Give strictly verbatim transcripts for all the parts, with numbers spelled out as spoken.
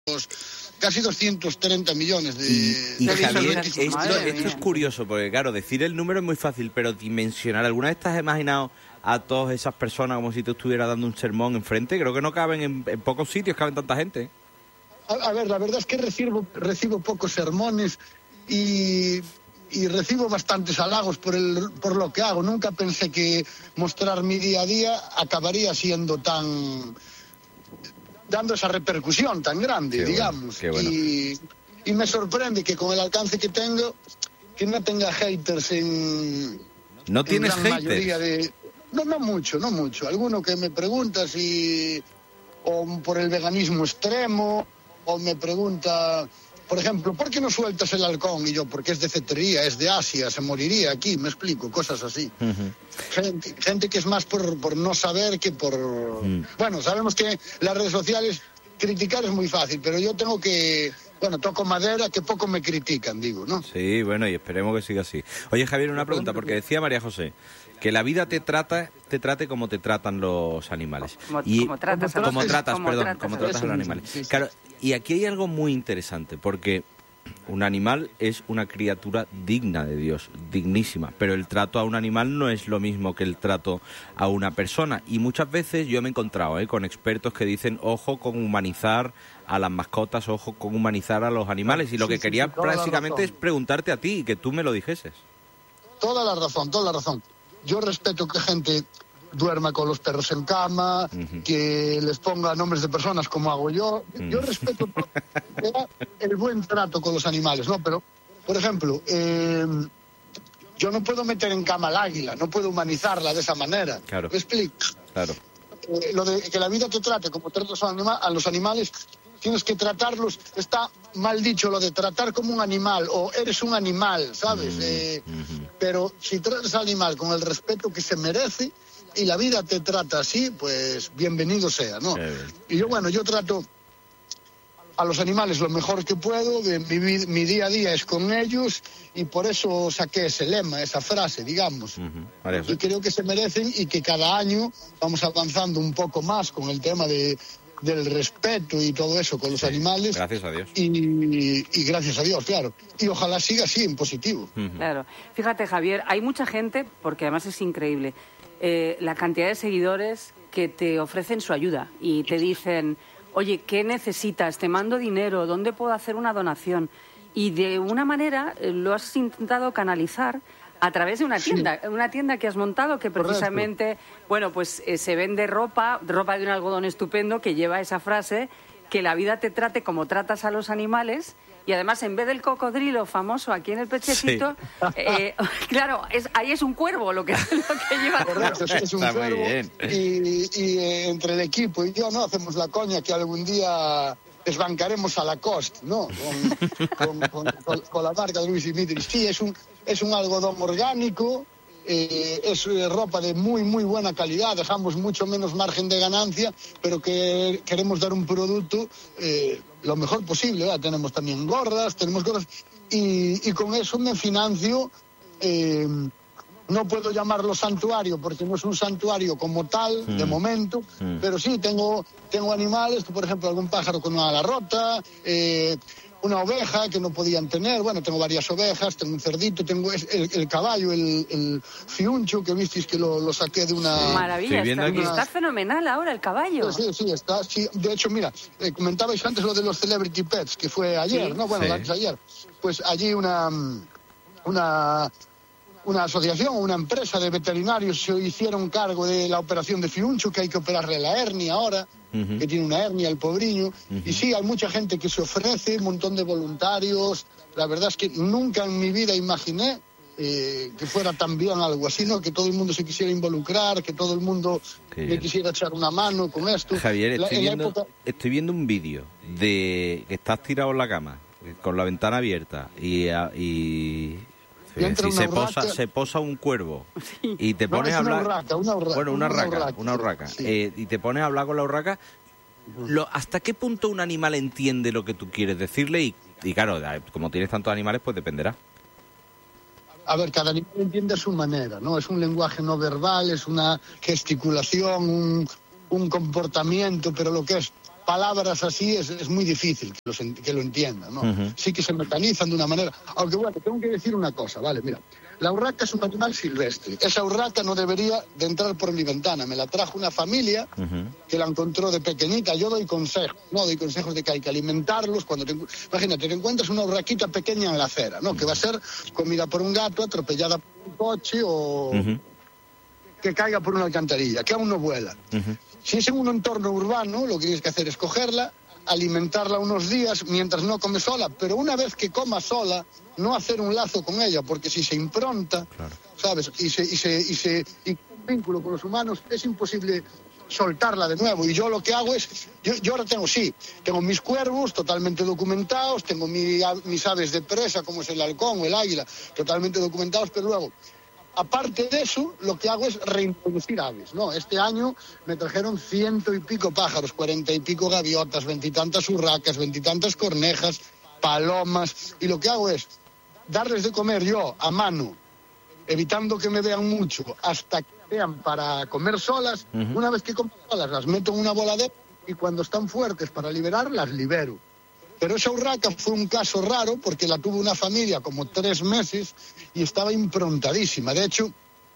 casi doscientos treinta millones de... Y, y de Javier, esto, esto, esto es curioso, porque claro, decir el número es muy fácil, pero dimensionar, ¿alguna vez te has imaginado a todas esas personas como si te estuviera dando un sermón enfrente? Creo que no caben en, en pocos sitios, caben tanta gente. A, a ver, la verdad es que recibo, recibo pocos sermones y, y recibo bastantes halagos por, el, por lo que hago. Nunca pensé que mostrar mi día a día acabaría siendo tan... dando esa repercusión tan grande, qué digamos. Bueno, bueno. Y, y me sorprende que con el alcance que tengo, que no tenga haters en... ¿No tienes en gran haters? Mayoría de, no, no mucho, no mucho. Alguno que me pregunta si... o por el veganismo extremo, o me pregunta... Por ejemplo, ¿por qué no sueltas el halcón? Y yo, porque es de cetrería, es de Asia, se moriría aquí, me explico, cosas así. Uh-huh. Gente, gente que es más por, por no saber que por... Uh-huh. Bueno, sabemos que las redes sociales, criticar es muy fácil, pero yo tengo que... Bueno, toco madera, que poco me critican, digo, ¿no? Sí, bueno, y esperemos que siga así. Oye, Javier, una pregunta, porque decía María José que la vida te trata, te trate como te tratan los animales. Como, y, como tratas, como, como tratas, como perdón, tratas como a tratas a los animales. Sí, sí. Claro, y aquí hay algo muy interesante, porque un animal es una criatura digna de Dios, dignísima, pero el trato a un animal no es lo mismo que el trato a una persona. Y muchas veces yo me he encontrado ¿eh? con expertos que dicen, ojo con humanizar a las mascotas, ojo con humanizar a los animales. Y lo que sí, quería sí, sí, prácticamente es preguntarte a ti y que tú me lo dijeses. Toda la razón, toda la razón. Yo respeto que gente duerma con los perros en cama, uh-huh. que les ponga nombres de personas como hago yo. Uh-huh. Yo respeto todo, el buen trato con los animales, ¿no? Pero, por ejemplo, eh, yo no puedo meter en cama al águila, no puedo humanizarla de esa manera. Claro. ¿Me explico? Claro. Eh, lo de que la vida te trate como tratas a los animales, tienes que tratarlos, está mal dicho lo de tratar como un animal, o eres un animal, ¿sabes? Mm, eh, mm-hmm. Pero si tratas al animal con el respeto que se merece y la vida te trata así, pues bienvenido sea, ¿no? Eh. Y yo, bueno, yo trato a los animales lo mejor que puedo, de mi, mi día a día es con ellos, y por eso saqué ese lema, esa frase, digamos. Uh-huh. Y creo que se merecen y que cada año vamos avanzando un poco más con el tema de... del respeto y todo eso con los sí, animales. Gracias a Dios. Y, y gracias a Dios, claro. Y ojalá siga así, en positivo. Uh-huh. Claro. Fíjate, Javier, hay mucha gente, porque además es increíble, eh, la cantidad de seguidores que te ofrecen su ayuda y te dicen, oye, ¿qué necesitas? Te mando dinero, ¿dónde puedo hacer una donación? Y de una manera eh, lo has intentado canalizar a través de una tienda, sí. una tienda que has montado que precisamente, correcto. bueno, pues eh, se vende ropa, ropa de un algodón estupendo que lleva esa frase, que la vida te trate como tratas a los animales, y además en vez del cocodrilo famoso aquí en el pechecito, sí. eh, claro, es, ahí es un cuervo lo que, lo que lleva. Correcto, sí, es un Está cuervo, muy bien. Y, y eh, entre el equipo y yo no hacemos la coña que algún día... desbancaremos a Lacoste, ¿no? Con, con, con, con, con la marca de Luis Dimitri. Sí, es un, es un algodón orgánico, eh, es ropa de muy, muy buena calidad, dejamos mucho menos margen de ganancia, pero que queremos dar un producto eh, lo mejor posible, ¿verdad? Tenemos también gorras, tenemos gorras, y, y con eso me financio... Eh, no puedo llamarlo santuario porque no es un santuario como tal, mm. de momento, mm. pero sí tengo tengo animales, por ejemplo, algún pájaro con una ala rota, eh, una oveja que no podían tener, bueno, tengo varias ovejas, tengo un cerdito, tengo el, el caballo, el, el fiuncho, que visteis que lo, lo saqué de una... Sí. Maravilla, está, una... está fenomenal ahora el caballo. Sí, sí, está, sí. De hecho, mira, eh, comentabais antes lo de los Celebrity Pets, que fue ayer, sí. ¿no? Bueno, sí. antes de ayer. Pues allí una... una una asociación, una empresa de veterinarios se hicieron cargo de la operación de Fiuncho, que hay que operarle la hernia ahora, uh-huh. que tiene una hernia el pobriño, uh-huh. y sí, hay mucha gente que se ofrece, un montón de voluntarios. La verdad es que nunca en mi vida imaginé eh, que fuera también algo así, ¿no? Que todo el mundo se quisiera involucrar, que todo el mundo me quisiera echar una mano con esto. Javier, estoy, la, viendo, época... estoy viendo un vídeo de que estás tirado en la cama, con la ventana abierta, y... y... Sí, sí, se, posa, se posa un cuervo sí. y te pones no, a hablar... Una urraca, una urraca, bueno, una, una urraca, urraca, una urraca. Sí. Eh, y te pones a hablar con la urraca. Lo, ¿Hasta qué punto un animal entiende lo que tú quieres decirle? Y, y claro, como tienes tantos animales, pues dependerá. A ver, cada animal entiende a su manera, ¿no? Es un lenguaje no verbal, es una gesticulación, un, un comportamiento, pero lo que es palabras así es, es muy difícil que, los, que lo entiendan, ¿no? Uh-huh. Sí que se mecanizan de una manera. Aunque bueno, tengo que decir una cosa, ¿vale? Mira, la urraca es un animal silvestre. Esa urraca no debería de entrar por mi ventana. Me la trajo una familia uh-huh. que la encontró de pequeñita. Yo doy consejos, ¿no? Doy consejos de que hay que alimentarlos. Cuando te, imagínate, te encuentras una urraquita pequeña en la acera, ¿no? Que va a ser comida por un gato, atropellada por un coche o uh-huh. que caiga por una alcantarilla, que aún no vuela. Uh-huh. Si es en un entorno urbano, lo que tienes que hacer es cogerla, alimentarla unos días mientras no come sola, pero una vez que coma sola, no hacer un lazo con ella, porque si se impronta, claro. ¿sabes? Y se, y se, y se y un vínculo con los humanos, es imposible soltarla de nuevo. Y yo lo que hago es, yo, yo ahora tengo, sí, tengo mis cuervos totalmente documentados, tengo mi, mis aves de presa, como es el halcón o el águila, totalmente documentados, pero luego, aparte de eso, lo que hago es reintroducir aves, ¿no? Este año me trajeron ciento y pico pájaros, cuarenta y pico gaviotas, veintitantas urracas, veintitantas cornejas, palomas, y lo que hago es darles de comer yo a mano, evitando que me vean mucho, hasta que sean para comer solas. Uh-huh. Una vez que comen solas, las meto en una voladera y cuando están fuertes para liberar, las libero. Pero esa urraca fue un caso raro porque la tuvo una familia como tres meses y estaba improntadísima. De hecho,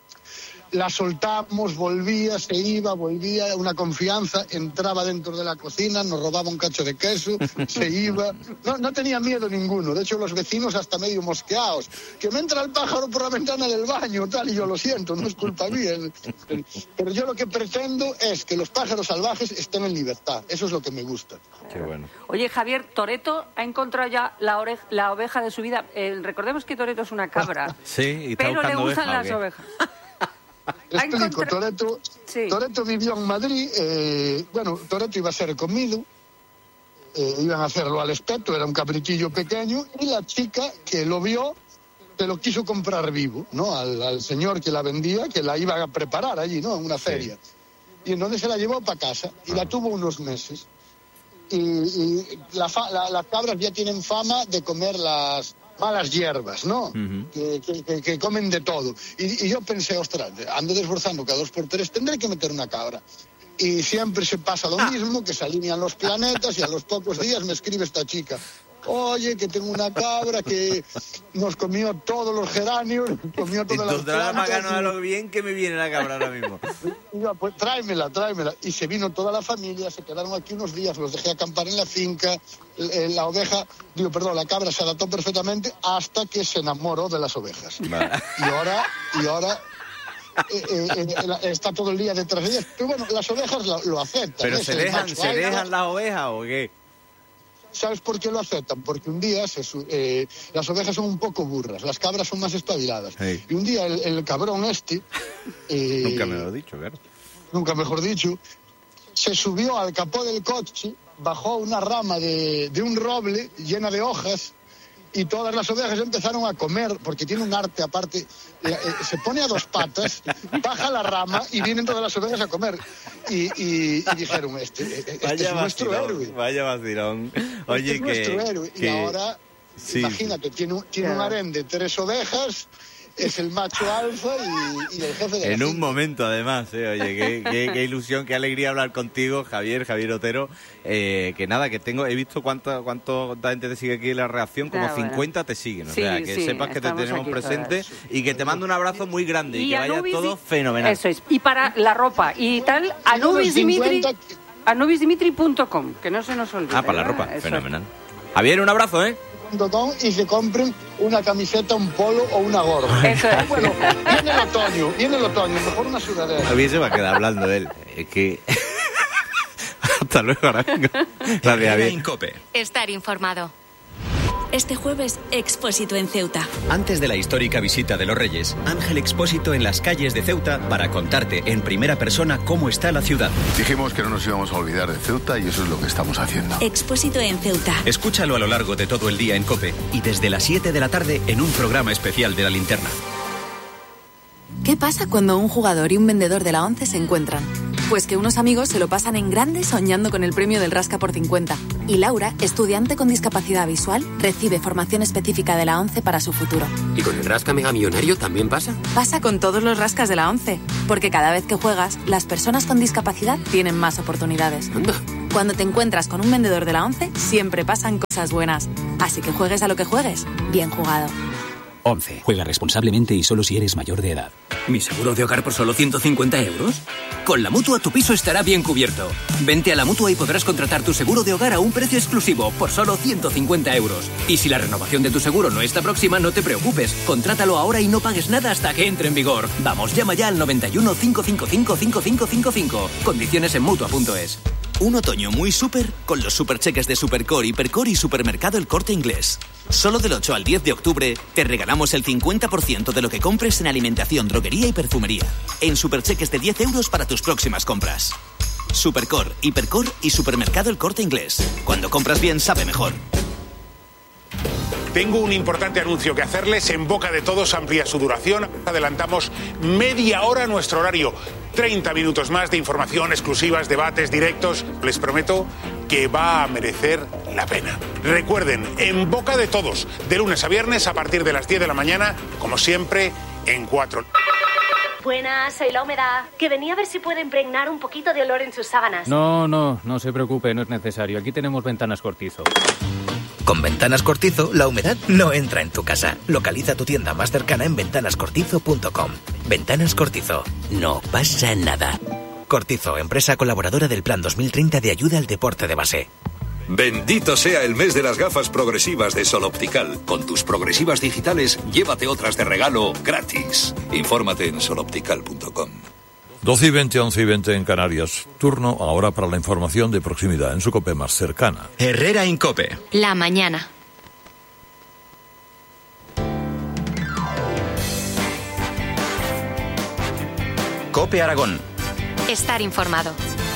la soltamos, volvía, se iba, volvía, una confianza, entraba dentro de la cocina, nos robaba un cacho de queso, se iba. No, no tenía miedo ninguno. De hecho, los vecinos hasta medio mosqueados. Que me entra el pájaro por la ventana del baño, tal, y yo lo siento, no es culpa mía. Pero yo lo que pretendo es que los pájaros salvajes estén en libertad. Eso es lo que me gusta. Qué bueno. Oye, Javier, Toretto ha encontrado ya la, oreja, la oveja de su vida. Eh, recordemos que Toretto es una cabra. Sí, y está pero le gustan oveja, las ovejas. Te explico, Toretto, sí. Toretto vivió en Madrid, eh, bueno, Toretto iba a ser comido, eh, iban a hacerlo al espeto, era un cabritillo pequeño, y la chica que lo vio, se lo quiso comprar vivo, ¿no? Al, al señor que la vendía, que la iba a preparar allí, ¿no? En una feria. Sí. Y entonces se la llevó para casa, y ah. la tuvo unos meses. Y, y la fa, la, las cabras ya tienen fama de comer las malas hierbas, ¿no? Uh-huh. que, que, que comen de todo. Y, y yo pensé, ostras, ando desforzando cada dos por tres, tendré que meter una cabra. Y siempre se pasa lo mismo, que se alinean los planetas y a los pocos días me escribe esta chica. Oye, que tengo una cabra que nos comió todos los geranios, comió todas las plantas. Y... a lo bien que me viene la cabra ahora mismo. Y yo, pues tráemela, tráemela. Y se vino toda la familia, se quedaron aquí unos días, los dejé acampar en la finca. La oveja, digo, perdón, la cabra se adaptó perfectamente hasta que se enamoró de las ovejas. Vale. Y ahora, y ahora... Eh, eh, eh, está todo el día detrás de ellas. Pero bueno, las ovejas lo, lo aceptan. ¿Pero ¿eh? se dejan, se dejan las ovejas o qué? ¿Sabes por qué lo aceptan? Porque un día se, eh, las ovejas son un poco burras, las cabras son más espabiladas. Hey. Y un día el, el cabrón este... Eh, nunca me lo he dicho, ¿verdad? Nunca mejor dicho. Se subió al capó del coche, bajó una rama de, de un roble llena de hojas y todas las ovejas empezaron a comer, porque tiene un arte aparte. Eh, se pone a dos patas, baja la rama y vienen todas las ovejas a comer. Y, y, y dijeron, este, este vaya es nuestro vacilón, héroe. Vaya vacilón. Oye, este es que, nuestro héroe. Que... Y ahora, sí, imagínate, sí. tiene, un, tiene un harén de tres ovejas, es el macho alfa y, y el jefe de la En un finca. momento, además, ¿eh? Oye, qué, qué, qué ilusión, qué alegría hablar contigo, Javier, Javier Otero. Eh, que nada, que tengo, he visto cuánta cuánto gente te sigue aquí en la reacción, como ah, bueno. cincuenta te siguen. O sí, sea, que sí, sepas que te tenemos presente todas. Y que te mando un abrazo muy grande y, y que vaya Anubis todo fenomenal. Eso es. Y para la ropa y tal, Anubis Dimitri, anubis dimitri punto com, que no se nos olvide. Ah, para la ropa, eso fenomenal. Es. Javier, un abrazo, ¿eh? Y se compren una camiseta, un polo o una gorra. Eso es. Bueno, viene el otoño, viene el otoño, mejor una sudadera. A mí se va a quedar hablando de él. Es que... Hasta luego, ahora vengo. Gracias, Javier. Estar informado. Este jueves, Expósito en Ceuta. Antes de la histórica visita de los Reyes, Ángel Expósito en las calles de Ceuta para contarte en primera persona cómo está la ciudad. Dijimos que no nos íbamos a olvidar de Ceuta y eso es lo que estamos haciendo. Expósito en Ceuta. Escúchalo a lo largo de todo el día en COPE y desde las siete de la tarde en un programa especial de La Linterna. ¿Qué pasa cuando un jugador y un vendedor de la ONCE se encuentran? Pues que unos amigos se lo pasan en grande soñando con el premio del Rasca por cincuenta. Y Laura, estudiante con discapacidad visual, recibe formación específica de la ONCE para su futuro. ¿Y con el Rasca Mega Millonario también pasa? Pasa con todos los rascas de la ONCE. Porque cada vez que juegas, las personas con discapacidad tienen más oportunidades. Anda. Cuando te encuentras con un vendedor de la ONCE, siempre pasan cosas buenas. Así que juegues a lo que juegues, bien jugado. ONCE. Juega responsablemente y solo si eres mayor de edad. ¿Mi seguro de hogar por solo ciento cincuenta euros? Con la Mutua tu piso estará bien cubierto. Vente a la Mutua y podrás contratar tu seguro de hogar a un precio exclusivo por solo ciento cincuenta euros. Y si la renovación de tu seguro no está próxima, no te preocupes. Contrátalo ahora y no pagues nada hasta que entre en vigor. Vamos, llama ya al noventa y uno, cinco cinco cinco, cinco cinco cinco cinco. Condiciones en Mutua punto es. Un otoño muy súper con los supercheques de Supercore, Hipercore y Supermercado El Corte Inglés. Solo del ocho al diez de octubre te regalamos el cincuenta por ciento de lo que compres en alimentación, droguería y perfumería. En supercheques de diez euros para tus próximas compras. Supercore, Hipercore y Supermercado El Corte Inglés. Cuando compras bien, sabe mejor. Tengo un importante anuncio que hacerles. En boca de todos amplía su duración. Adelantamos media hora nuestro horario. treinta minutos más de información, exclusivas, debates, directos. Les prometo que va a merecer la pena. Recuerden, en boca de todos, de lunes a viernes a partir de las diez de la mañana, como siempre, en cuatro. Buenas, soy la humedad, que venía a ver si puede impregnar un poquito de olor en sus sábanas. No, no, no se preocupe, no es necesario. Aquí tenemos Ventanas Cortizo. Con Ventanas Cortizo, la humedad no entra en tu casa. Localiza tu tienda más cercana en ventanas cortizo punto com. Ventanas Cortizo. No pasa nada. Cortizo, empresa colaboradora del Plan dos mil treinta de ayuda al deporte de base. Bendito sea el mes de las gafas progresivas de Sol Optical. Con tus progresivas digitales, llévate otras de regalo gratis. Infórmate en sol optical punto com. doce y veinte, once y veinte en Canarias. Turno ahora para la información de proximidad en su COPE más cercana. Herrera en COPE. La mañana. COPE Aragón. Estar informado.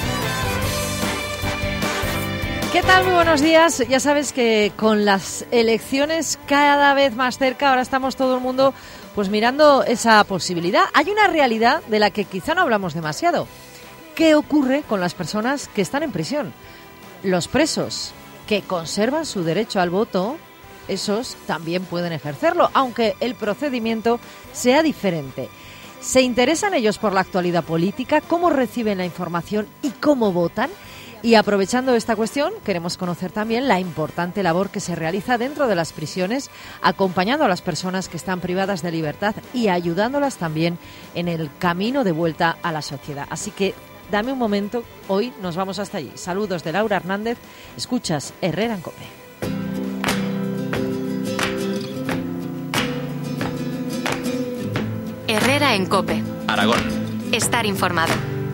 ¿Qué tal? Muy buenos días. Ya sabes que con las elecciones cada vez más cerca, ahora estamos todo el mundo pues mirando esa posibilidad. Hay una realidad de la que quizá no hablamos demasiado. ¿Qué ocurre con las personas que están en prisión? Los presos que conservan su derecho al voto, esos también pueden ejercerlo, aunque el procedimiento sea diferente. ¿Se interesan ellos por la actualidad política? ¿Cómo reciben la información y cómo votan? Y aprovechando esta cuestión, queremos conocer también la importante labor que se realiza dentro de las prisiones, acompañando a las personas que están privadas de libertad y ayudándolas también en el camino de vuelta a la sociedad. Así que dame un momento, hoy nos vamos hasta allí. Saludos de Laura Hernández, escuchas Herrera en COPE. Herrera en COPE. Aragón. Estar informado.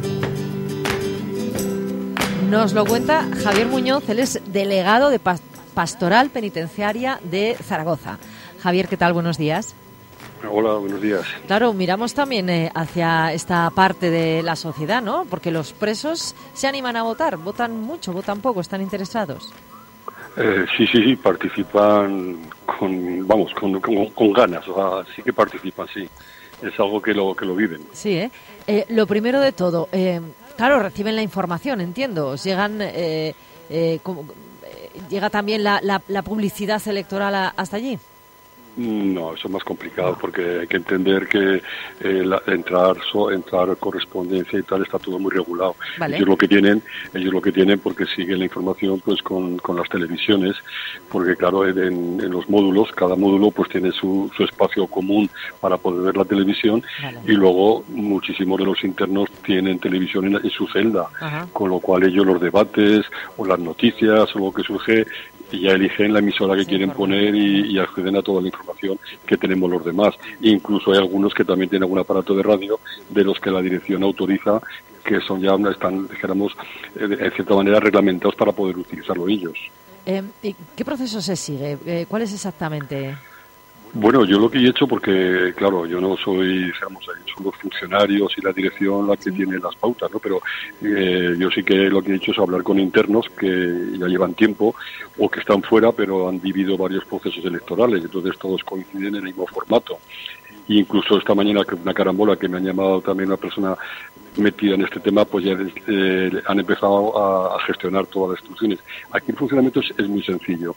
Nos lo cuenta Javier Muñoz, él es delegado de Pastoral Penitenciaria de Zaragoza. Javier, ¿qué tal? Buenos días. Hola, buenos días. Claro, miramos también eh, hacia esta parte de la sociedad, ¿no? Porque los presos se animan a votar, votan mucho, votan poco, están interesados. Eh, sí, sí, sí, participan con, vamos, con, con, con ganas, o sea, sí que participan, sí. Es algo que lo, que lo viven. Sí, ¿eh? eh lo primero de todo... Eh, Claro, reciben la información, entiendo. Os llegan, eh, eh, como, eh, llega también la, la, la publicidad electoral a, hasta allí. No, eso es más complicado porque hay que entender que eh, la, entrar so, entrar correspondencia y tal está todo muy regulado. Vale. Ellos lo que tienen, ellos lo que tienen porque siguen la información pues con, con las televisiones, porque claro en, en los módulos cada módulo pues tiene su, su espacio común para poder ver la televisión. Vale. Y luego muchísimos de los internos tienen televisión en, en su celda. Ajá. Con lo cual ellos los debates o las noticias o lo que surge y ya eligen la emisora que sí, quieren poner y, y acceden a toda la información que tenemos los demás. Incluso hay algunos que también tienen algún aparato de radio de los que la dirección autoriza, que son ya están, dijéramos, en cierta manera reglamentados para poder utilizarlo ellos. Eh, ¿Qué proceso se sigue? Eh, ¿Cuál es exactamente? Bueno, yo lo que he hecho, porque claro, yo no soy, digamos, son los funcionarios y la dirección la que tiene las pautas, ¿no? Pero eh, yo sí que lo que he hecho es hablar con internos que ya llevan tiempo o que están fuera, pero han vivido varios procesos electorales, entonces todos coinciden en el mismo formato. E incluso esta mañana, que una carambola que me han llamado también una persona metida en este tema, pues ya eh, han empezado a, a gestionar todas las instrucciones. Aquí el funcionamiento es, es muy sencillo.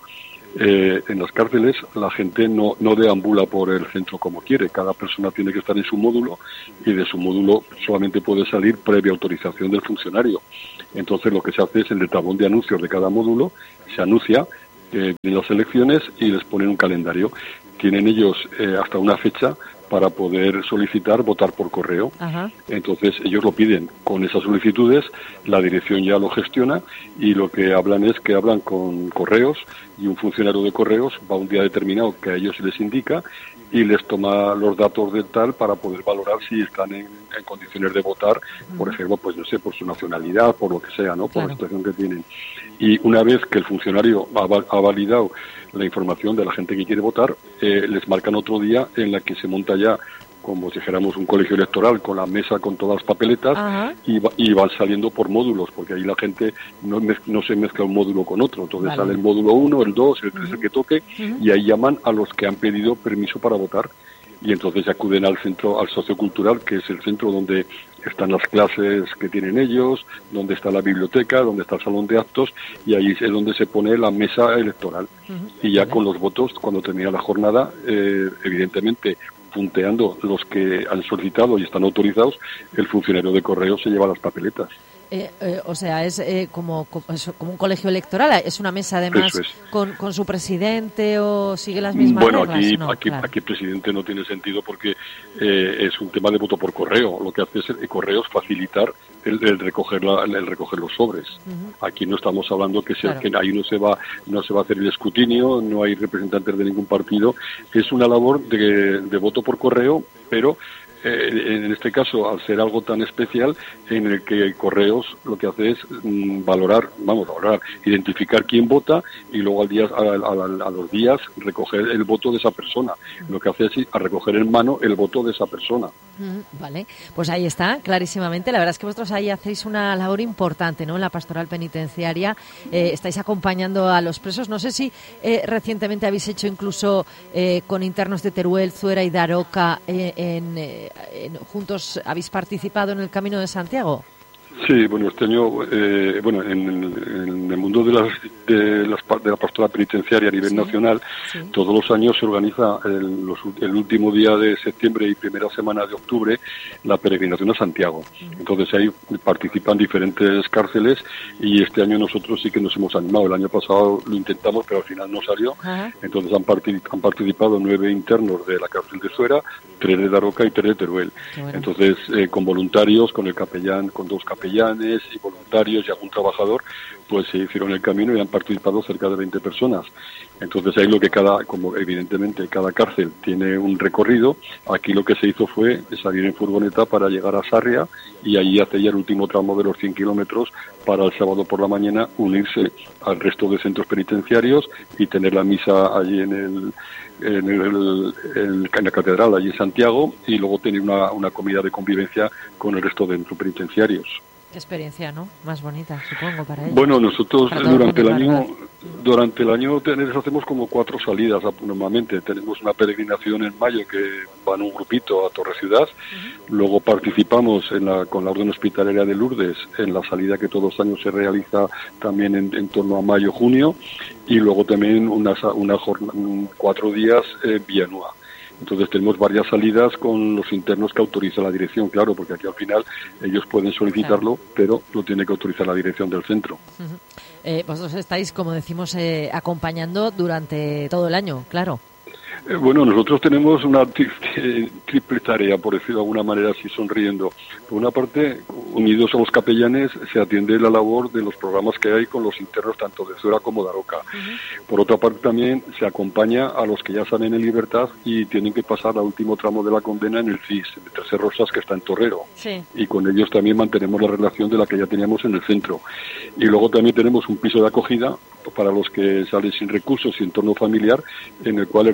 eh, en las cárceles la gente no, no deambula por el centro como quiere. Cada persona tiene que estar en su módulo y de su módulo solamente puede salir previa autorización del funcionario. Entonces lo que se hace es en el tablón de anuncios de cada módulo se anuncia eh, de las elecciones y les ponen un calendario. Tienen ellos eh, hasta una fecha para poder solicitar votar por correo. Ajá. Entonces ellos lo piden con esas solicitudes, la dirección ya lo gestiona y lo que hablan es que hablan con correos y un funcionario de correos va un día determinado que a ellos se les indica y les toma los datos de tal para poder valorar si están en, en condiciones de votar, por ejemplo, pues no sé, por su nacionalidad, por lo que sea, ¿no? Por claro. la situación que tienen. Y una vez que el funcionario ha, ha validado la información de la gente que quiere votar, eh, les marcan otro día en la que se monta ya, como si dijéramos un colegio electoral, con la mesa con todas las papeletas y, va, y van saliendo por módulos, porque ahí la gente no, mez, no se mezcla un módulo con otro. Entonces vale. sale el módulo uno, el dos, el tres, uh-huh. el que toque, uh-huh. y ahí llaman a los que han pedido permiso para votar. Y entonces acuden al centro, al sociocultural, que es el centro donde están las clases que tienen ellos, donde está la biblioteca, donde está el salón de actos, y ahí es donde se pone la mesa electoral. Uh-huh. Y ya con los votos, cuando termina la jornada, eh, evidentemente, punteando los que han solicitado y están autorizados, el funcionario de correo se lleva las papeletas. Eh, eh, o sea, es eh, como, como, como un colegio electoral, es una mesa además es. con, con su presidente o sigue las mismas bueno, reglas. Aquí, no, aquí, claro. aquí presidente no tiene sentido porque eh, es un tema de voto por correo. Lo que hace es el correo es facilitar el, el recoger la, el recoger los sobres. Uh-huh. Aquí no estamos hablando que, sea, claro. que ahí no se va no se va a hacer el escrutinio, no hay representantes de ningún partido. Es una labor de, de voto por correo, pero Eh, en este caso, al ser algo tan especial, en el que Correos lo que hace es mm, valorar, vamos, valorar, identificar quién vota y luego al día, a, a, a los días recoger el voto de esa persona. Lo que hace es a recoger en mano el voto de esa persona. Mm, vale, pues ahí está, clarísimamente. La verdad es que vosotros ahí hacéis una labor importante, ¿no? En la pastoral penitenciaria, eh, estáis acompañando a los presos. No sé si eh, recientemente habéis hecho incluso eh, con internos de Teruel, Zuera y Daroca eh, en... Eh, juntos habéis participado en el Camino de Santiago. Sí, bueno, este año, eh, bueno, en, en el mundo de, las, de, las, de la pastoral penitenciaria a nivel sí, nacional, sí. todos los años se organiza el, los, el último día de septiembre y primera semana de octubre la peregrinación a Santiago. Uh-huh. Entonces ahí participan diferentes cárceles y este año nosotros sí que nos hemos animado. El año pasado lo intentamos, pero al final no salió. Uh-huh. Entonces han, partic- han participado nueve internos de la cárcel de Zuera, tres de Daroca y tres de Teruel. Bueno. Entonces, eh, con voluntarios, con el capellán, con dos capellanes, y voluntarios y algún trabajador, pues se hicieron el camino y han participado cerca de veinte personas. Entonces ahí lo que cada, como evidentemente cada cárcel tiene un recorrido, aquí lo que se hizo fue salir en furgoneta para llegar a Sarria y allí hacer ya el último tramo de los cien kilómetros para el sábado por la mañana unirse al resto de centros penitenciarios y tener la misa allí en el En, el, en, en la catedral allí en Santiago y luego tener una, una comida de convivencia con el resto de centros penitenciarios. Qué experiencia, ¿no? Más bonita, supongo, para ellos. Bueno, nosotros durante el año durante el año tenemos, hacemos como cuatro salidas normalmente. Tenemos una peregrinación en mayo que van un grupito a Torre Ciudad. Uh-huh. Luego participamos en la, con la Orden Hospitalaria de Lourdes en la salida que todos los años se realiza también en, en torno a mayo-junio. Y luego también una, una jornada, cuatro días eh, Villanueva. Entonces tenemos varias salidas con los internos que autoriza la dirección, claro, porque aquí al final ellos pueden solicitarlo, claro. pero lo tiene que autorizar la dirección del centro. Uh-huh. eh, vosotros estáis, como decimos, eh, acompañando durante todo el año, claro. Eh, bueno, nosotros tenemos una tri- tri- triple tarea, por decirlo de alguna manera, así sonriendo. Por una parte, unidos a los capellanes, se atiende la labor de los programas que hay con los internos, tanto de Zuera como de Aroca. Uh-huh. Por otra parte, también se acompaña a los que ya salen en libertad y tienen que pasar al último tramo de la condena en el C I S, de Trece Rosas, que está en Torrero. Sí. Y con ellos también mantenemos la relación de la que ya teníamos en el centro. Y luego también tenemos un piso de acogida para los que salen sin recursos y entorno familiar, en el cual les dejamos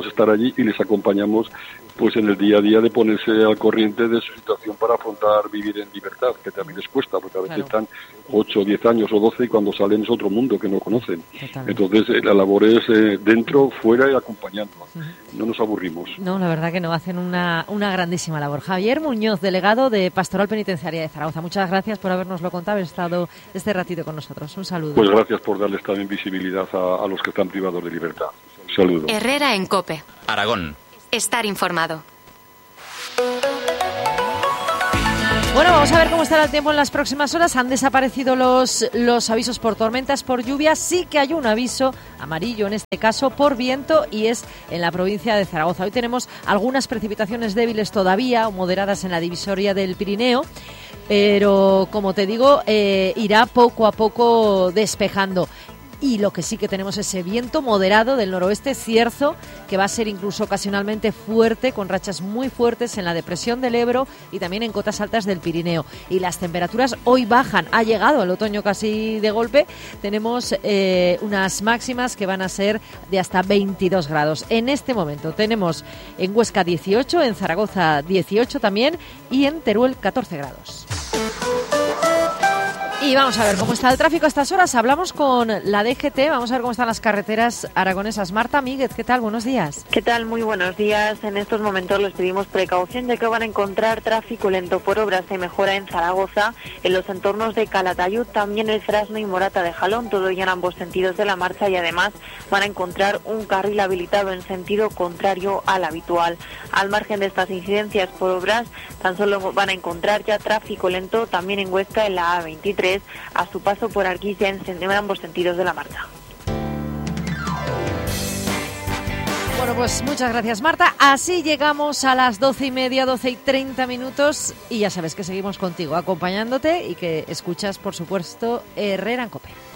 estar allí y les acompañamos pues en el día a día de ponerse al corriente de su situación para afrontar vivir en libertad, que también les cuesta, porque a veces claro. están ocho, diez años o doce y cuando salen es otro mundo que no conocen. Totalmente. Entonces eh, la labor es eh, dentro, fuera y acompañando. Uh-huh. No nos aburrimos. No, la verdad que no, hacen una, una grandísima labor. Javier Muñoz, delegado de Pastoral Penitenciaria de Zaragoza, muchas gracias por habernoslo contado, haber estado este ratito con nosotros. Un saludo. Pues gracias por darles también visibilidad a, a los que están privados de libertad. Un saludo. Herrera en COPE. Aragón. Estar informado. Bueno, vamos a ver cómo estará el tiempo en las próximas horas. Han desaparecido los, los avisos por tormentas, por lluvia. Sí que hay un aviso amarillo, en este caso, por viento, y es en la provincia de Zaragoza. Hoy tenemos algunas precipitaciones débiles todavía, o moderadas en la divisoria del Pirineo, pero, como te digo, eh, irá poco a poco despejando. Y lo que sí que tenemos es ese viento moderado del noroeste, cierzo, que va a ser incluso ocasionalmente fuerte, con rachas muy fuertes en la depresión del Ebro y también en cotas altas del Pirineo. Y las temperaturas hoy bajan, ha llegado el otoño casi de golpe. Tenemos eh, unas máximas que van a ser de hasta veintidós grados. En este momento tenemos en Huesca dieciocho, en Zaragoza dieciocho también y en Teruel catorce grados. Y vamos a ver cómo está el tráfico a estas horas. Hablamos con la D G T, vamos a ver cómo están las carreteras aragonesas. Marta Míguez, ¿qué tal? Buenos días. ¿Qué tal? Muy buenos días. En estos momentos les pedimos precaución, ya que van a encontrar tráfico lento por obras de mejora en Zaragoza, en los entornos de Calatayud, también el Frasno y Morata de Jalón, todo ya en ambos sentidos de la marcha, y además van a encontrar un carril habilitado en sentido contrario al habitual. Al margen de estas incidencias por obras, tan solo van a encontrar ya tráfico lento también en Huesca, en la A veintitrés, a su paso por Arquilla en, en ambos sentidos de la marcha. Bueno, pues muchas gracias, Marta. Así llegamos a las doce y media, doce y treinta minutos, y ya sabes que seguimos contigo, acompañándote, y que escuchas, por supuesto, Herrera en COPE.